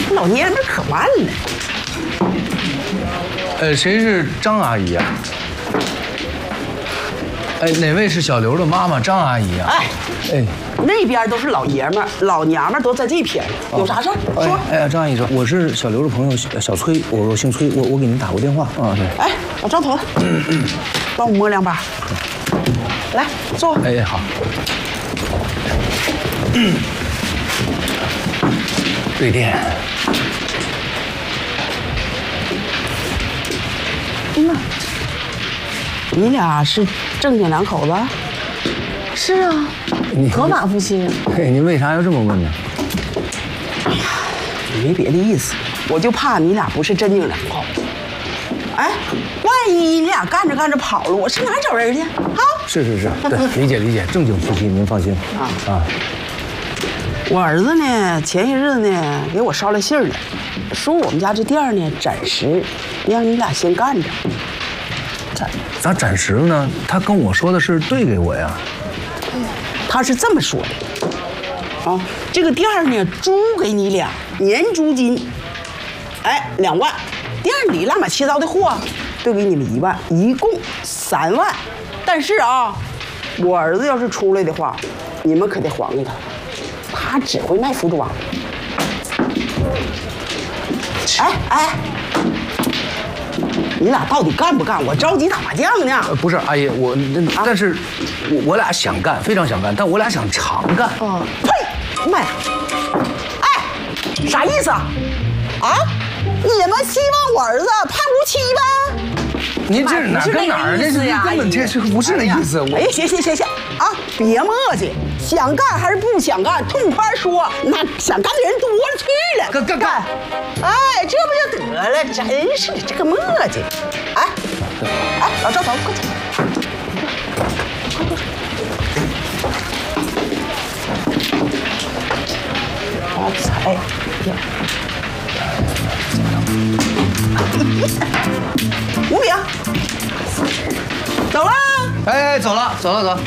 老娘们可慢了。 谁是张阿姨啊？哪位是小刘的妈妈张阿姨啊？ 那边都是老爷们儿，老娘们儿都在这片，有啥事儿说？ 张阿姨说，我是小刘的朋友小崔，我姓崔，我给您打过电话啊。对。 老张头，帮我摸2把，来坐。 好。对电。 你俩是正经2口子？ 是啊，合法夫妻。 您为啥要这么问呢？ 没别的意思，我就怕你俩不是真经2口。万一你俩干着干着跑了，我上哪找人去啊？ 是，对，理解，正经夫妻，您放心啊。 我儿子呢，前些日子呢给我捎来信了，说我们家这店呢暂时让你俩先干着。 咋暂时了呢？他跟我说的是兑给我呀。 他是这么说的，这个店呢租给你俩，年租金2万，店里乱七八糟的货兑给你们1万，一共3万。但是我儿子要是出来的话，你们可得还给他，他只会卖服装。你俩到底干不干？我着急打麻将呢。 不是阿姨，但是我俩想干，非常想干，但我俩想长干。 呸！妈呀！啥意思啊？你们希望我儿子胖如7呗？ 您这是哪跟哪儿？这是根本这不是那意思。 行别磨叽，想干还是不想干，痛快说。那想干的人多了去了。 干！ 这不就得了？真是的，这个磨叽。老赵头，快走。发财呀！吴炳，走了。 走了。